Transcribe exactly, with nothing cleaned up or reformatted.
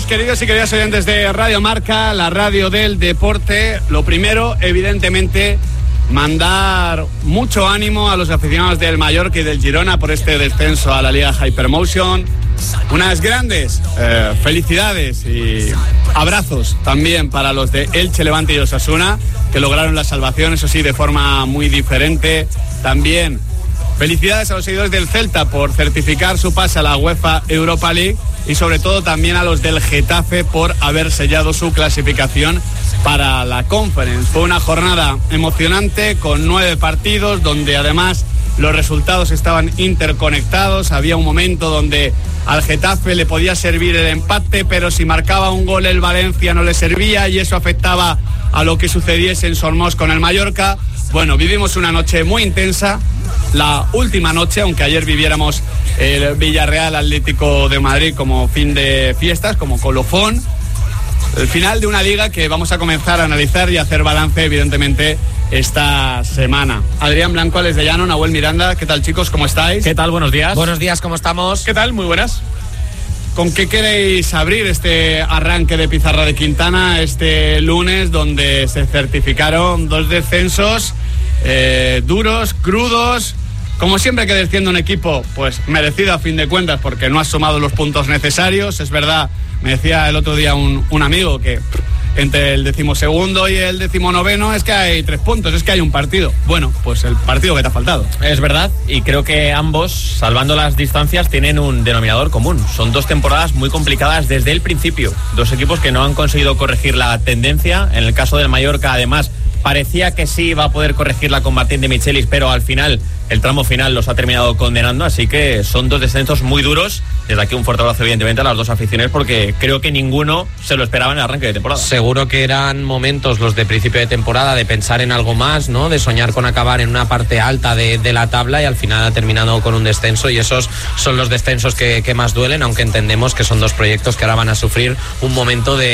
queridos y queridas oyentes de Radio Marca, la radio del deporte. Lo primero, evidentemente, mandar mucho ánimo a los aficionados del Mallorca y del Girona por este descenso a la Liga Hypermotion. Unas grandes eh, felicidades y abrazos también para los de Elche, Levante y Osasuna, que lograron la salvación, eso sí, de forma muy diferente. También felicidades a los seguidores del Celta por certificar su pase a la UEFA Europa League y sobre todo también a los del Getafe por haber sellado su clasificación para la Conference. Fue una jornada emocionante con nueve partidos donde además los resultados estaban interconectados. Había un momento donde al Getafe le podía servir el empate, pero si marcaba un gol el Valencia no le servía y eso afectaba a lo que sucediese en Sormós con el Mallorca. Bueno, vivimos una noche muy intensa, la última noche, aunque ayer viviéramos el Villarreal Atlético de Madrid como fin de fiestas, como colofón. El final de una liga que vamos a comenzar a analizar y a hacer balance, evidentemente, esta semana. Adrián Blanco, Alex de Llano, Nahuel Miranda, ¿qué tal, chicos? ¿Cómo estáis? ¿Qué tal? Buenos días. Buenos días, ¿cómo estamos? ¿Qué tal? Muy buenas. ¿Con qué queréis abrir este arranque de Pizarra de Quintana este lunes, donde se certificaron dos descensos eh, duros, crudos? Como siempre que desciende un equipo, pues merecido a fin de cuentas, porque no ha sumado los puntos necesarios. Es verdad, me decía el otro día un, un amigo que entre el decimosegundo y el decimonoveno es que hay tres puntos, es que hay un partido. Bueno, pues el partido que te ha faltado. Es verdad, y creo que ambos, salvando las distancias, tienen un denominador común. Son dos temporadas muy complicadas desde el principio. Dos equipos que no han conseguido corregir la tendencia. En el caso del Mallorca, además, parecía que sí iba a poder corregirla con Martín de Michelis, pero al final, el tramo final los ha terminado condenando, así que son dos descensos muy duros. Desde aquí un fuerte abrazo, evidentemente, a las dos aficiones, porque creo que ninguno se lo esperaba en el arranque de temporada. Seguro que eran momentos los de principio de temporada de pensar en algo más, ¿no? De soñar con acabar en una parte alta de, de la tabla y al final ha terminado con un descenso, y esos son los descensos que, que más duelen, aunque entendemos que son dos proyectos que ahora van a sufrir un momento de